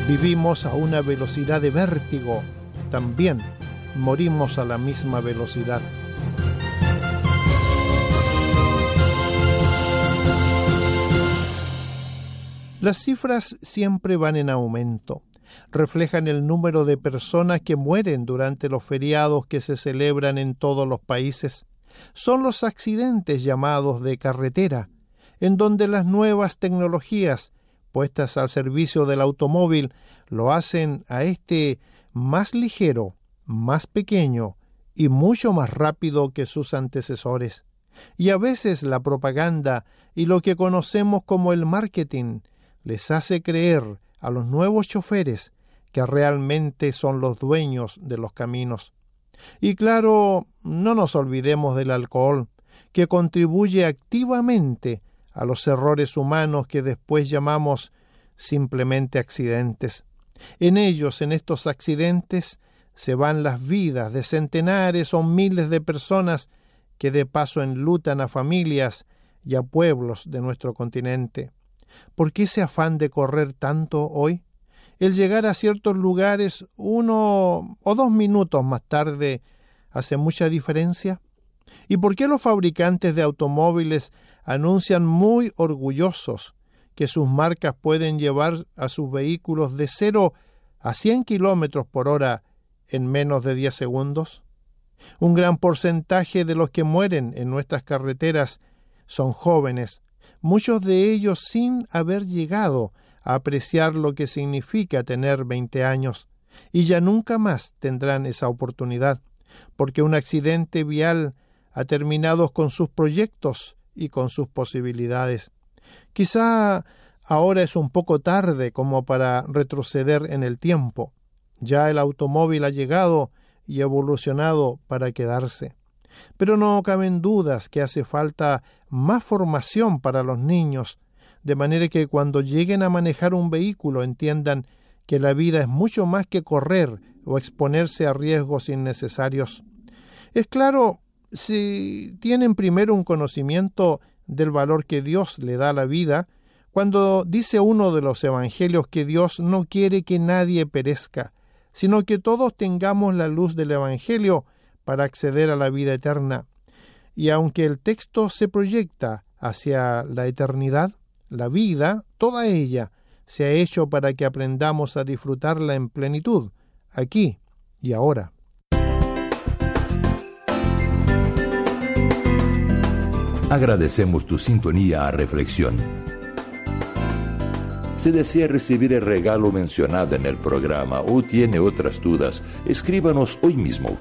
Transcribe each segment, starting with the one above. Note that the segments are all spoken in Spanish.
Vivimos a una velocidad de vértigo. También morimos a la misma velocidad. Las cifras siempre van en aumento. Reflejan el número de personas que mueren durante los feriados que se celebran en todos los países. Son los accidentes llamados de carretera, en donde las nuevas tecnologías puestas al servicio del automóvil lo hacen a este más ligero, más pequeño y mucho más rápido que sus antecesores. Y a veces la propaganda y lo que conocemos como el marketing les hace creer a los nuevos choferes que realmente son los dueños de los caminos. Y claro, no nos olvidemos del alcohol, que contribuye activamente a los errores humanos que después llamamos simplemente accidentes. En estos accidentes, se van las vidas de centenares o miles de personas que de paso enlutan a familias y a pueblos de nuestro continente. ¿Por qué ese afán de correr tanto hoy? El llegar a ciertos lugares 1 o 2 minutos más tarde hace mucha diferencia. ¿Y por qué los fabricantes de automóviles anuncian muy orgullosos que sus marcas pueden llevar a sus vehículos de 0 a 100 kilómetros por hora en menos de 10 segundos? Un gran porcentaje de los que mueren en nuestras carreteras son jóvenes, muchos de ellos sin haber llegado a apreciar lo que significa tener 20 años, y ya nunca más tendrán esa oportunidad, porque un accidente vial ha terminado con sus proyectos y con sus posibilidades. Quizá ahora es un poco tarde como para retroceder en el tiempo. Ya el automóvil ha llegado y evolucionado para quedarse. Pero no caben dudas que hace falta más formación para los niños, de manera que cuando lleguen a manejar un vehículo entiendan que la vida es mucho más que correr o exponerse a riesgos innecesarios. Es claro, si tienen primero un conocimiento del valor que Dios le da a la vida, cuando dice uno de los evangelios que Dios no quiere que nadie perezca, sino que todos tengamos la luz del evangelio para acceder a la vida eterna. Y aunque el texto se proyecta hacia la eternidad, la vida, toda ella, se ha hecho para que aprendamos a disfrutarla en plenitud, aquí y ahora. Agradecemos tu sintonía a Reflexión. Si desea recibir el regalo mencionado en el programa o tiene otras dudas, escríbanos hoy mismo.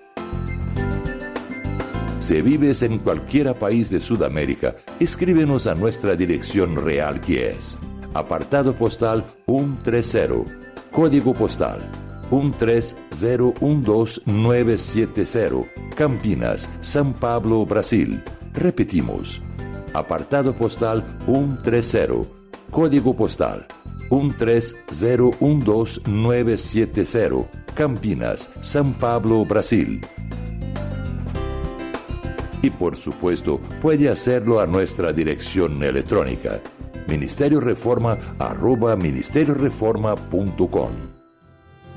Si vives en cualquier país de Sudamérica, escríbenos a nuestra dirección real, que es apartado postal 130, código postal 13012970, Campinas, São Paulo, Brasil. Repetimos, apartado postal 130, código postal 13012970, Campinas, São Paulo, Brasil. Y por supuesto, puede hacerlo a nuestra dirección electrónica, ministerioreforma@ministerioreforma.com.